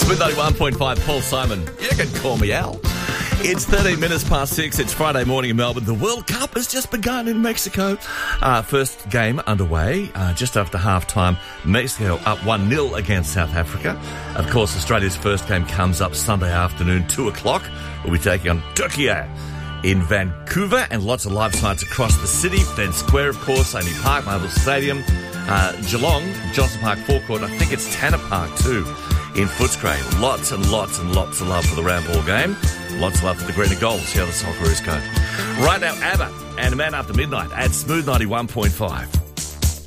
Smooth 91.5, Paul Simon. You can call me Al. It's 13 minutes past 6. It's Friday morning in Melbourne. The World Cup has just begun in Mexico. First game underway just after half-time. Mexico up 1-0 against South Africa. Of course, Australia's first game comes up Sunday afternoon, 2 o'clock. We'll be taking on Turkey in Vancouver, and lots of live sites across the city. Ben Square, of course, Amy Park, Marvel Stadium, Geelong, Johnson Park Forecourt. I think it's Tanner Park too in Footscray. Lots and lots and lots of love for the round ball game. Lots of love for the green and gold. See how the Socceroos go. Right now, ABBA and A Man After Midnight at Smooth 91.5.